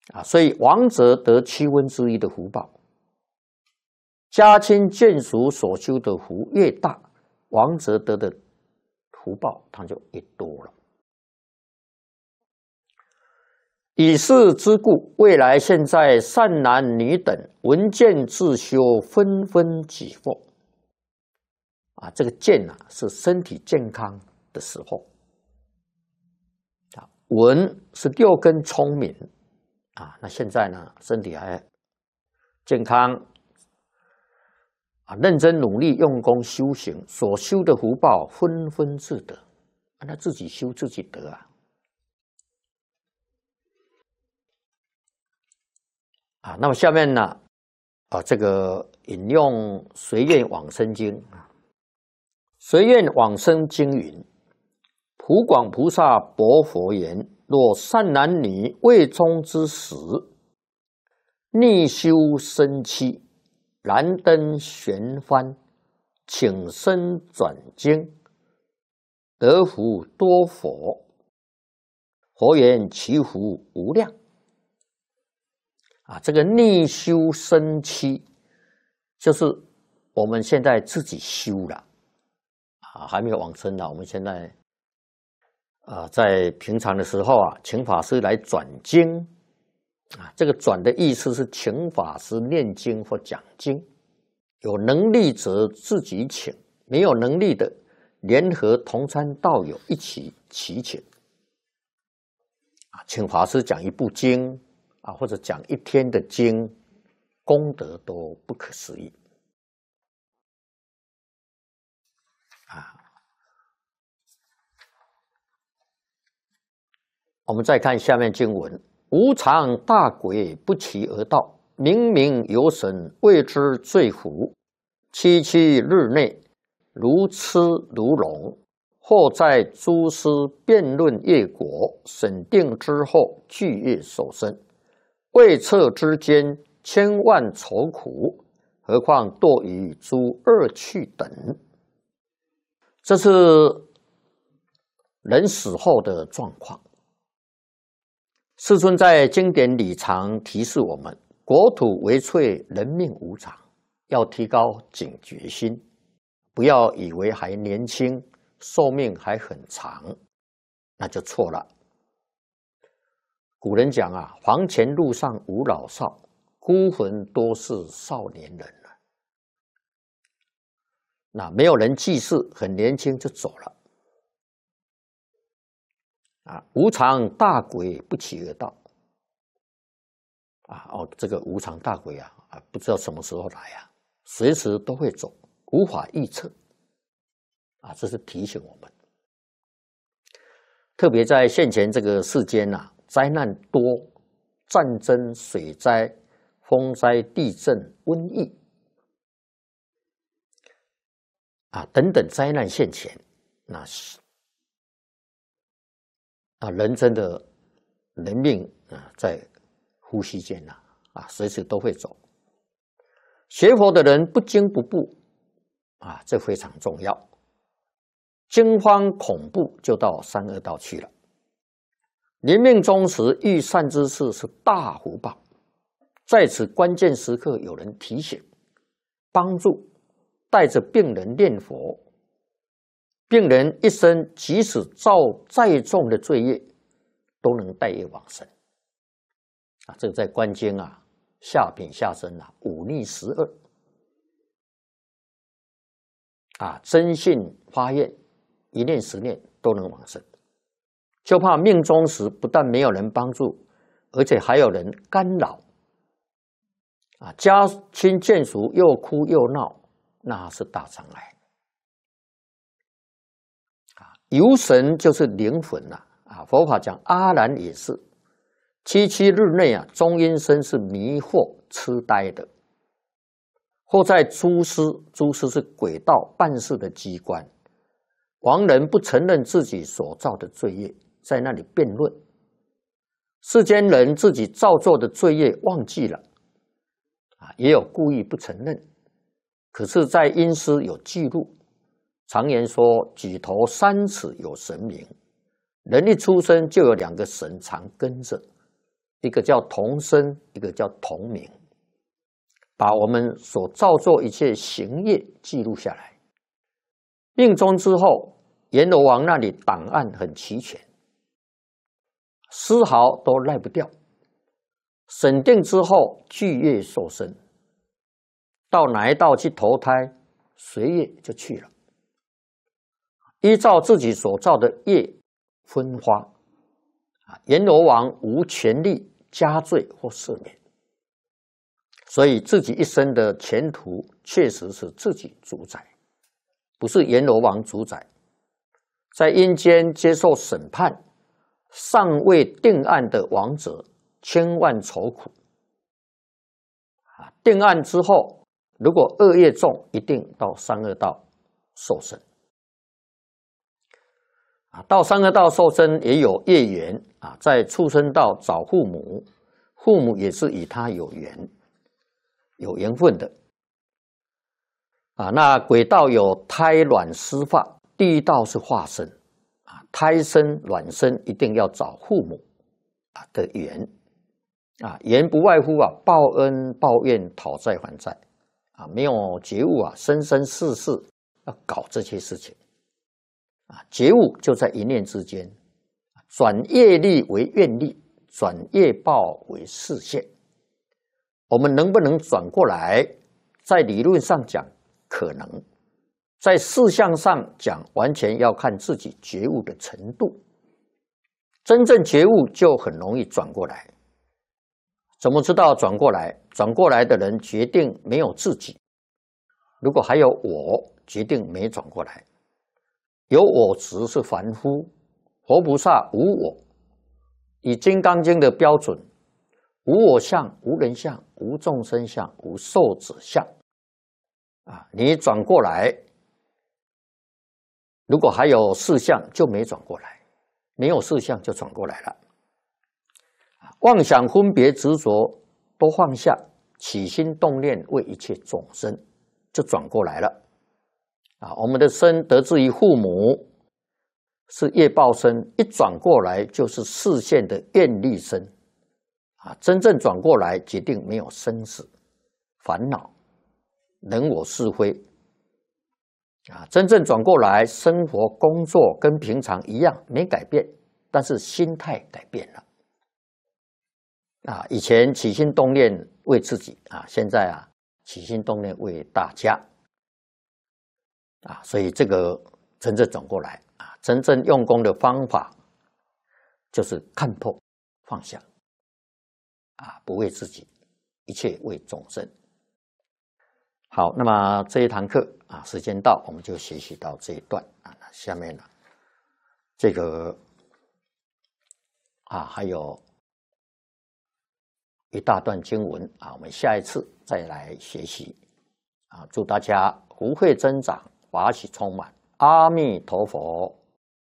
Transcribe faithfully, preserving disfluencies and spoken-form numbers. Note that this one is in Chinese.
啊，所以亡者得七分之一的福报，家亲眷属所修的福越大，亡者得的福报它就越多了。以是之故，未来现在善男女等闻见自修，纷纷己获。啊，这个见啊是身体健康的时候，啊，闻是六根聪明，啊，那现在呢身体还健康，啊，认真努力用功修行，所修的福报纷纷自得，啊，他自己修自己得啊。啊，那么下面呢，啊，这个引用《随愿往生经》啊，《随愿往生经》云：普广菩萨薄佛言：若善男女未终之时，逆修生妻，燃灯旋幡，请身转经，得福多佛。佛言：其福无量。啊，这个逆修生妻，就是我们现在自己修了，啊，还没有往生呢。我们现在，啊，在平常的时候啊，请法师来转经，啊，这个转的意思是请法师念经或讲经，有能力者自己请，没有能力的，联合同参道友一起齐请，啊，请法师讲一部经。啊，或者讲一天的经，功德都不可思议啊！我们再看下面经文：无常大鬼不期而到，明明有神谓之罪福。七七日内，如痴如聋，或在诸师辩论业果，审定之后，具业受生。未测之间，千万愁苦，何况堕于诸恶趣等。这是人死后的状况。世尊在经典里常提示我们：国土为脆，人命无常，要提高警觉心，不要以为还年轻，寿命还很长，那就错了。古人讲啊，房前路上无老少，孤坟多是少年人了。那没有人祭祀，很年轻就走了。啊，无常大鬼不期而到。啊哦，这个无常大鬼啊，啊，不知道什么时候来啊，随时都会走，无法预测。啊，这是提醒我们，特别在现前这个世间啊。灾难多，战争、水灾、风灾、地震、瘟疫啊等等灾难现前，那是啊，人真的人命啊在呼吸间呐，啊，随时都会走。学佛的人不惊不怖啊，这非常重要。惊慌恐怖就到三恶道去了。临命终时遇善知识是大福报，在此关键时刻有人提醒、帮助，带着病人念佛，病人一生即使造再重的罪业，都能带业往生。啊，这个在观经啊下品下生啊五逆十恶啊，真信发愿，一念十念都能往生。就怕命终时不但没有人帮助，而且还有人干扰，啊，家亲眷属又哭又闹，那是大障碍。啊，游神就是灵魂呐，啊，佛法讲阿难也是，七七日内啊，中阴身是迷惑痴呆的，或在诸师，诸师是鬼道办事的机关，亡人不承认自己所造的罪业。在那里辩论，世间人自己造作的罪业忘记了，啊，也有故意不承认。可是，在阴司有记录，常言说：“举头三尺有神明。”人一出生就有两个神常跟着， 一个叫同生，一个叫同名，把我们所造作一切行业记录下来。命终之后，阎罗王那里档案很齐全，丝毫都赖不掉。审定之后，具业受生，到哪一道去投胎，随业就去了。依照自己所造的业分花，啊，阎罗王无权利加罪或赦免，所以自己一生的前途确实是自己主宰，不是阎罗王主宰。在阴间接受审判，尚未定案的亡者，千万愁苦。啊，定案之后，如果恶业重，一定到三恶道受生。啊，到三恶道受生也有业缘啊，在畜生道找父母，父母也是与他有缘、有缘分的。啊，那鬼道有胎卵湿发，地狱道是化身。啊，胎生、卵生一定要找父母啊的缘。啊，缘不外乎啊报恩、报怨、讨债还债。啊，没有觉悟啊，生生世世要搞这些事情。啊，觉悟就在一念之间，转业力为愿力，转业报为示现。我们能不能转过来？在理论上讲可能，在事项上讲，完全要看自己觉悟的程度。真正觉悟就很容易转过来。怎么知道转过来？转过来的人决定没有自己。如果还有我，决定没转过来。有我执是凡夫，佛菩萨无我。以《金刚经》的标准，无我相、无人相、无众生相、无寿者相。啊，你转过来，如果还有四相，就没转过来；没有四相，就转过来了。妄想、分别、执着都放下，起心动念为一切众生，就转过来了。啊，我们的生得自于父母，是业报身，一转过来就是示现的愿力身。啊，真正转过来，决定没有生死、烦恼、人我是非。啊，真正转过来，生活工作跟平常一样，没改变，但是心态改变了。啊，以前起心动念为自己啊，现在啊起心动念为大家。啊，所以这个真正转过来啊，真正用功的方法就是看破放下，啊，不为自己，一切为众生。好，那么这一堂课啊，时间到，我们就学习到这一段啊。那下面呢，这个啊还有一大段经文啊，我们下一次再来学习啊。祝大家福慧增长，法喜充满，阿弥陀佛。